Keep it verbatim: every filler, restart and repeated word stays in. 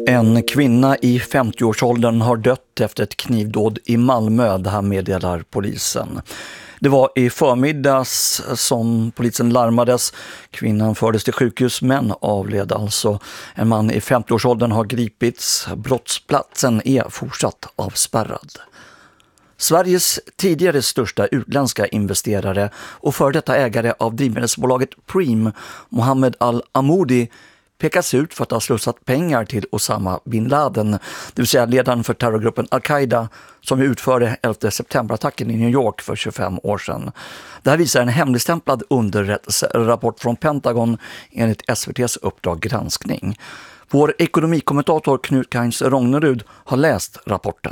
En kvinna i femtioårsåldern har dött efter ett knivdåd i Malmö, det här meddelar polisen. Det var i förmiddags som polisen larmades. Kvinnan fördes till sjukhus men avled alltså. En man i femtioårsåldern har gripits. Brottsplatsen är fortsatt avspärrad. Sveriges tidigare största utländska investerare och före detta ägare av drivmedelsbolaget Preem, Mohammed Al-Amoudi, pekas ut för att ha slussat pengar till Osama bin Laden, det vill säga ledaren för terrorgruppen Al-Qaida som utförde elfte september-attacken i New York för tjugofem år sedan. Det här visar en hemligstämplad underrättelserapport från Pentagon enligt S V T:s Uppdrag granskning. Vår ekonomikommentator Knut Kains Rognerud har läst rapporten.